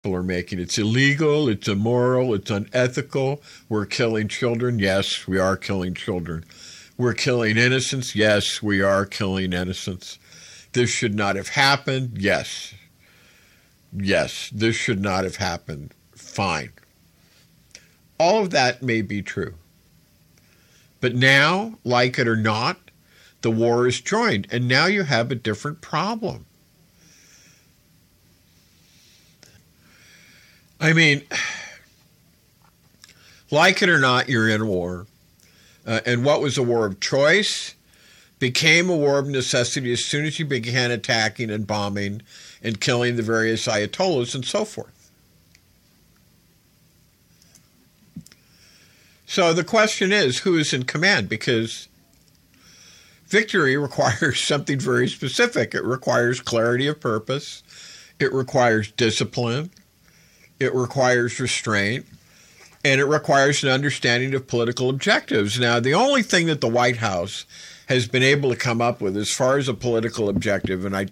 people are making. It's illegal, it's immoral, it's unethical. We're killing children. Yes, we are killing children. We're killing innocents. Yes, we are killing innocents. This should not have happened. Yes. Yes, this should not have happened. Fine. All of that may be true. But now, like it or not, the war is joined, and now you have a different problem. I mean, like it or not, you're in a war. And what was a war of choice became a war of necessity as soon as you began attacking and bombing and killing the various ayatollahs and so forth. So the question is, who is in command? Because victory requires something very specific. It requires clarity of purpose. It requires discipline. It requires restraint. And it requires an understanding of political objectives. Now, the only thing that the White House has been able to come up with as far as a political objective, and I